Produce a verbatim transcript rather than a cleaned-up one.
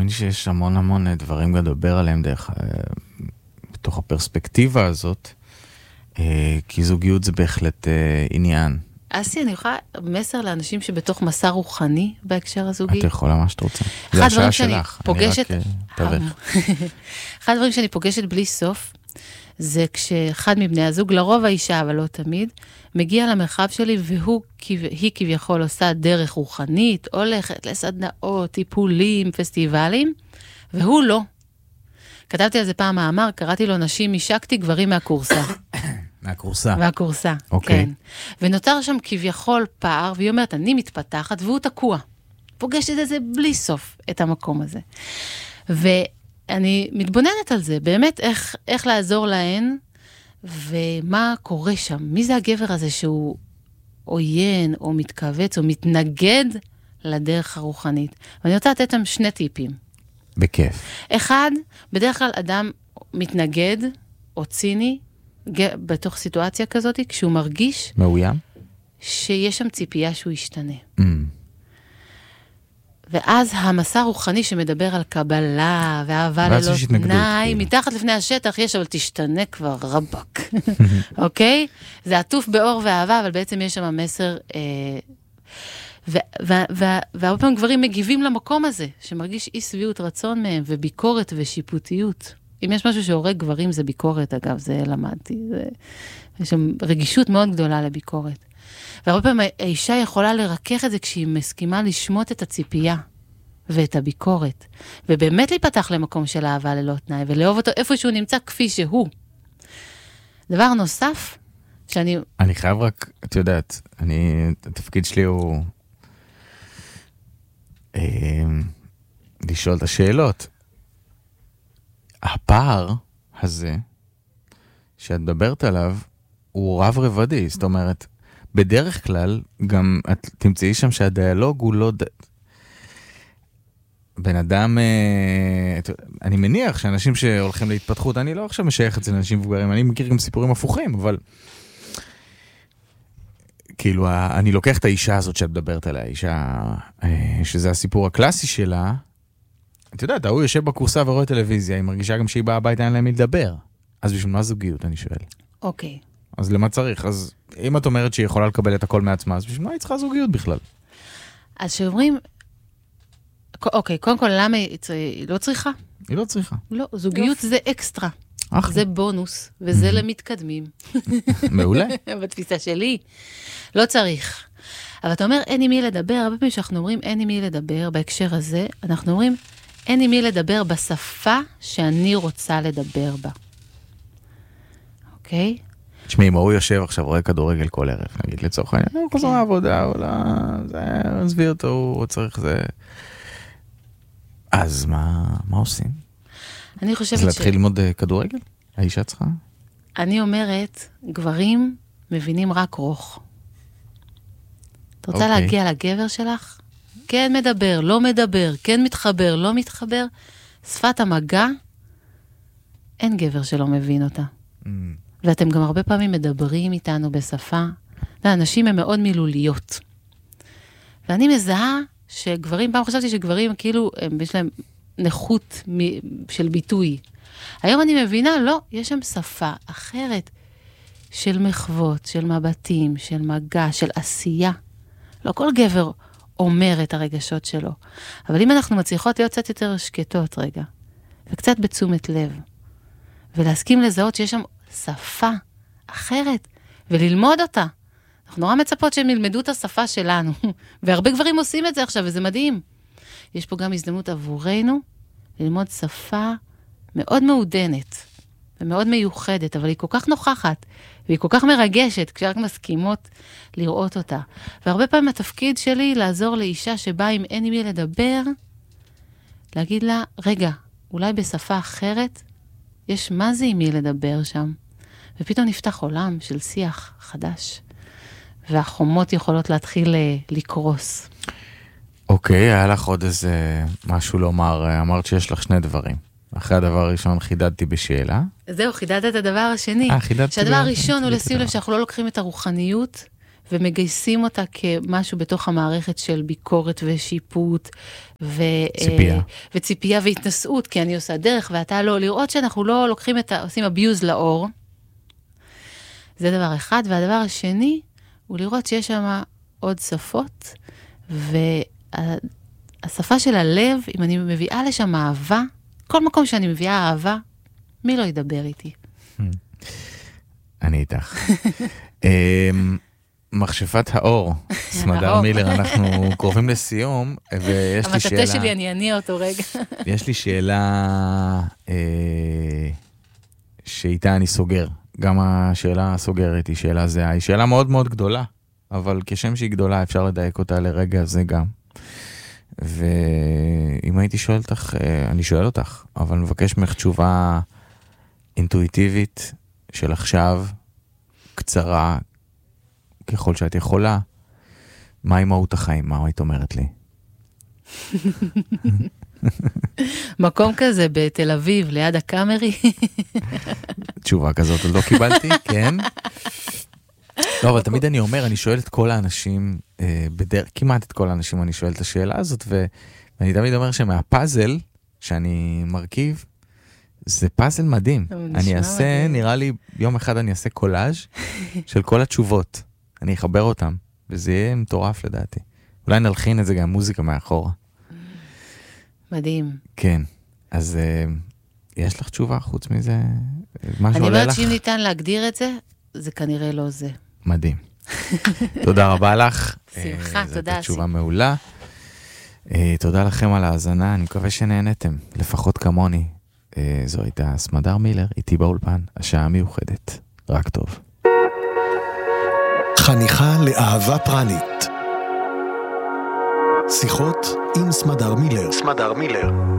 לי שיש המון המון דברים לדבר עליהם דרך, בתוך הפרספקטיבה הזאת, כי זוגיות זה בהחלט עניין. אסי, אני יכולה מסר לאנשים שבתוך מסע רוחני בהקשר הזוגי? את יכולה מה שאת רוצה. זה השעה שלך. פוגשת... אני רק תווך. אחד הדברים שאני פוגשת בלי סוף, זה כשאחד מבני הזוג, לרוב האישה, אבל לא תמיד, מגיע למרחב שלי, והיא כביכול עושה דרך רוחנית, הולכת לסדנאות, טיפולים, פסטיבלים, והוא לא. כתבתי על זה פעם מאמר, קראתי לו נשים, השקתי גברים מהקורסה. מהקורסה. מהקורסה, אוקיי. כן. ונותר שם כביכול פער, והיא אומרת, אני מתפתחת, והוא תקוע. פוגשת את זה בלי סוף, את המקום הזה. ואני מתבוננת על זה, באמת איך, איך לעזור להן, ומה קורה שם. מי זה הגבר הזה שהוא עוין, או מתכווץ, או מתנגד לדרך הרוחנית? ואני רוצה לתת להם שני טיפים. בכיף. אחד, בדרך כלל אדם מתנגד, או ציני, בתוך סיטואציה כזאת, כשהוא מרגיש... מאוים? שיש שם ציפייה שהוא ישתנה. Mm. ואז המסע רוחני שמדבר על קבלה, ואהבה ללא תנאי, מתחת לפני השטח יש, אבל תשתנה כבר רבק. אוקיי? זה עטוף באור ואהבה, אבל בעצם יש שם מסר... והרבה פעמים גברים מגיבים למקום הזה, שמרגיש אי שביעות רצון מהם, וביקורת ושיפוטיות. אם יש משהו שהורג גברים, זה ביקורת, אגב, זה למדתי. זה... יש שם רגישות מאוד גדולה לביקורת. והרבה פעמים האישה יכולה לרכך את זה כשהיא מסכימה לשמוט את הציפייה ואת הביקורת, ובאמת להיפתח למקום של אהבה ללא תנאי, ולאהוב אותו איפה שהוא נמצא כפי שהוא. דבר נוסף, שאני... אני חייב רק, את יודעת, אני, התפקיד שלי הוא אה, לשאול את השאלות. הפער הזה שאת מדברת עליו הוא רב רבדי, זאת אומרת, בדרך כלל גם את תמצאי שם שהדיאלוג הוא לא... ד... בן אדם, אה, אני מניח שאנשים שהולכים להתפתחות, אני לא עכשיו משייך את זה לאנשים מבוגרים, אני מכיר גם סיפורים הפוכים, אבל כאילו, אני לוקח את האישה הזאת שאת מדברת עליה, האישה, אה, שזה הסיפור הקלאסי שלה, את יודעת, הוא יושב בקורסה ורואה טלוויזיה, היא מרגישה גם שהיא באה הביתה, אין להם מי לדבר. אז בשביל מה זוגיות, אני שואל? אוקיי. אז למה צריך? אז אם את אומרת שהיא יכולה לקבל את הכל מעצמה, אז בשביל מה היא צריכה זוגיות בכלל? אז שאומרים, אוקיי, קודם כל, למה היא לא צריכה? היא לא צריכה. לא, זוגיות זה אקסטרה. אחלה. זה בונוס, וזה למתקדמים. מעולה. בתפיסה שלי. לא צריך. אבל אתה אומר, אין עם מי לדבר, הרבה פעמים שאנחנו אומרים, אין עם מי לדבר, בהקשר הזה, אנחנו אומרים, אין עם מי לדבר בשפה שאני רוצה לדבר בה. אוקיי? תשמעי, אם הוא יושב עכשיו, רואה כדורגל כל ערב, נגיד לצורך העניין, הוא חוזר לעבודה, אולי, זה, עזבי אותו, הוא צריך זה... אז מה, מה עושים? אני חושבת ש... אז להתחיל ללמוד כדורגל? האישה צריכה? אני אומרת, גברים מבינים רק רוך. את רוצה אוקיי. להגיע לגבר שלך? כן מדבר, לא מדבר, כן מתחבר, לא מתחבר. שפת המגע, אין גבר שלא מבין אותה. Mm. ואתם גם הרבה פעמים מדברים איתנו בשפה. אנשים הם מאוד מילוליות. ואני מזהה שגברים, פעם חשבתי שגברים כאילו, הם, יש להם נכות מ, של ביטוי. היום אני מבינה, לא, יש שם שפה אחרת של מחוות, של מבטים, של מגע, של עשייה. לא כל גבר אומר את הרגשות שלו. אבל אם אנחנו מצליחות להיות קצת יותר שקטות רגע, וקצת בתשומת לב, ולהסכים לזהות שיש שם שפה אחרת, וללמוד אותה. אנחנו נורא מצפות שהם ילמדו את השפה שלנו, והרבה גברים עושים את זה עכשיו, וזה מדהים. יש פה גם הזדמנות עבורנו, ללמוד שפה מאוד מעודנת, ומאוד מיוחדת, אבל היא כל כך נוכחת, והיא כל כך מרגשת, כשרק מסכימות לראות אותה. והרבה פעמים התפקיד שלי לעזור לאישה שבאה עם אין עם מי לדבר, להגיד לה, רגע, אולי בשפה אחרת, יש מה זה עם מי לדבר שם. ופתאום נפתח עולם של שיח חדש, והחומות יכולות להתחיל לקרוס. אוקיי, היה לך עוד איזה משהו לומר, אמרת שיש לך שני דברים. אחרי הדבר הראשון חידדתי בשאלה. זהו, חידדת את הדבר השני. אה, חידדתי. שהדבר הראשון הוא לשים לב שאנחנו לא לוקחים את הרוחניות, ומגייסים אותה כמשהו בתוך המערכת של ביקורת ושיפוט, ו... ציפייה. וציפייה והתנסות, כי אני עושה דרך, ואתה לא, לראות שאנחנו לא לוקחים את ה... עושים אביוז לאור. זה דבר אחד, והדבר השני, הוא לראות שיש שם עוד שפות, והשפה של הלב, אם אני מביאה לשם אהבה, כל מקום שאני מביאה אהבה, מי לא ידבר איתי? אני איתך. מכשפת האור, סמדר מילר, אנחנו קרובים לסיום, ויש לי שאלה... המטאטה שלי, אני אניע אותו רגע. יש לי שאלה שאיתה אני סוגר. גם השאלה הסוגרת היא שאלה זהה. היא שאלה מאוד מאוד גדולה, אבל כשם שהיא גדולה אפשר לדייק אותה לרגע הזה גם. ואם הייתי שואל אותך, אני שואל אותך, אבל מבקש ממך תשובה אינטואיטיבית של עכשיו, קצרה, ככל שאת יכולה, מהי מהות החיים? מה היית אומרת לי? מקום כזה בתל אביב, ליד הקאמרי. תשובה כזאת עוד לא קיבלתי, כן. לא, אבל תמיד אני אומר, אני שואל את כל האנשים, בדרך, כמעט את כל האנשים אני שואל את השאלה הזאת, ואני תמיד אומר שמהפאזל שאני מרכיב, זה פאזל מדהים. אני אעשה, נראה לי, יום אחד אני אעשה קולאז' של כל התשובות. אני אחבר אותם, וזה יהיה מטורף לדעתי. אולי נלחין את זה גם מוזיקה מאחורה. מדהים. כן, אז יש לך תשובה חוץ מזה? אני אומרת שאם ניתן להגדיר את זה, זה כנראה לא זה. מדהים. תודה רבה לך. שמחה, תודה. זו תשובה מעולה. תודה לכם על ההאזנה, אני מקווה שנהנתם, לפחות כמוני. זו הייתה סמדר מילר, איתי באולפן, השעה מיוחדת. רק טוב. חניכה לאהבה פרנית. שיחות עם סמדר מילר. סמדר מילר.